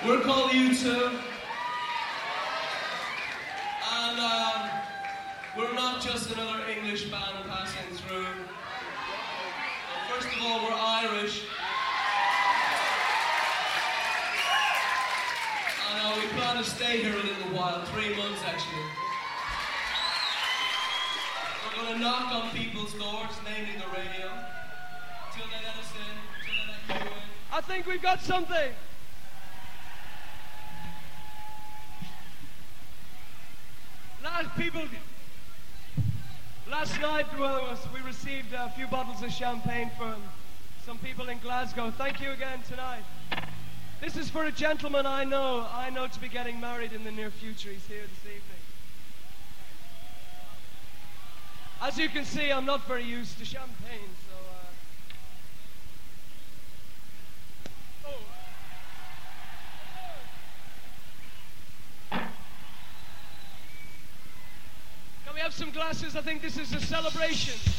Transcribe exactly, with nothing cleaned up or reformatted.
We're called U two. And um, we're not just another English band passing through. Well, first of all, we're Irish. And uh, we plan to stay here a little while, three months actually. We're going to knock on people's doors, namely the radio, till they let us in, till they let you in. I think we've got something. Last people, last night well, we received a few bottles of champagne from some people in Glasgow. Thank you again tonight. This is for a gentleman I know, I know to be getting married in the near future. He's here this evening. As you can see, I'm not very used to champagne, so... Uh... Oh. Can we have some glasses? I think this is a celebration.